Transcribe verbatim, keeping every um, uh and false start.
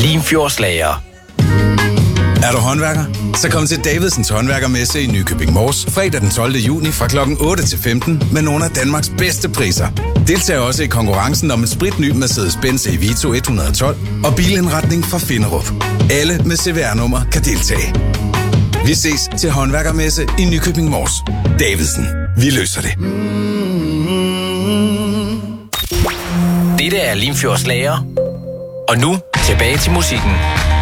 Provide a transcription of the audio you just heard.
Limfjordslager. Er du håndværker? Så kom til Davidsens Håndværkermesse i Nykøbing Mors fredag den tolvte juni fra klokken otte til femten med nogle af Danmarks bedste priser. Deltag også i konkurrencen om en spritny Mercedes-Benz E Vito et hundrede og tolv og bilindretning fra Finderup. Alle med C V R-nummer kan deltage. Vi ses til Håndværkermesse i Nykøbing Mors. Davidsen. Vi løser det. Dette er Limfjordslager. Og nu tilbage til musikken.